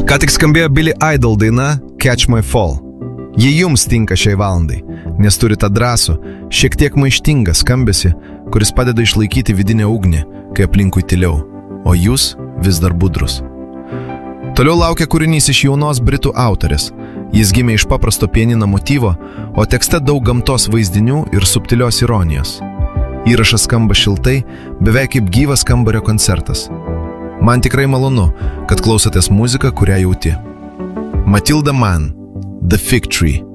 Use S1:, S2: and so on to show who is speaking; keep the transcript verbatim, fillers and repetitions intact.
S1: Ką tik skambėjo Billy Idol daina Catch My Fall. Jie jums tinka šiai valandai, nes turi tą drąsų, šiek tiek maištingą skambesį, kuris padeda išlaikyti vidinę ugnį, kai aplinkui tyliau, o jūs vis dar budrus. Toliau laukia kūrinys iš jaunos britų autorės. Jis gimė iš paprasto pianino motyvo, o tekste daug gamtos vaizdinių ir subtilios ironijos. Įrašas skamba šiltai, beveik kaip gyvas kambario koncertas. Man tikrai malonu, kad klausotės muziką, kurią jauti. Matilda Mann, The Fig Tree.